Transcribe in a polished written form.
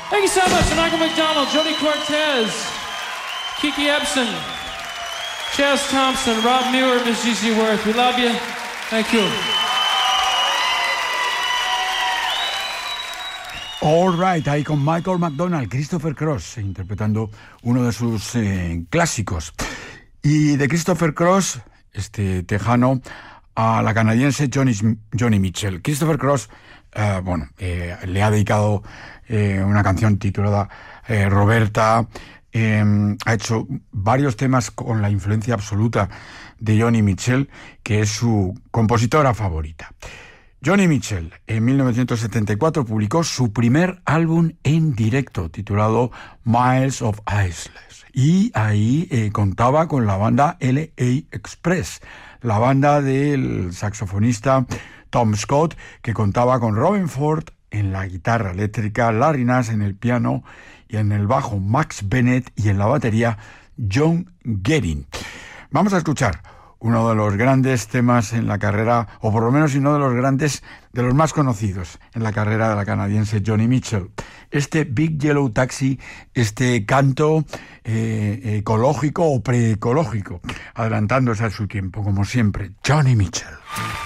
Thank you so much, Michael McDonald, Jody Cortez, Kiki Epson, Chaz Thompson, Rob Muir, Miss Gigi Worth. We love you. Thank you. All Right, ahí con Michael McDonald, Christopher Cross, interpretando uno de sus clásicos. Y de Christopher Cross, tejano, a la canadiense Joni Mitchell. Christopher Cross, le ha dedicado una canción titulada Roberta. Ha hecho varios temas con la influencia absoluta de Joni Mitchell, que es su compositora favorita. Joni Mitchell, en 1974, publicó su primer álbum en directo, titulado Miles of Isles. Y ahí contaba con la banda L.A. Express, la banda del saxofonista Tom Scott, que contaba con Robben Ford en la guitarra eléctrica, Larry Nash en el piano y en el bajo Max Bennett y en la batería John Guerin. Vamos a escuchar uno de los grandes temas en la carrera, o por lo menos uno de los grandes, de los más conocidos en la carrera de la canadiense Joni Mitchell. Big Yellow Taxi, canto ecológico o preecológico, adelantándose a su tiempo, como siempre, Joni Mitchell.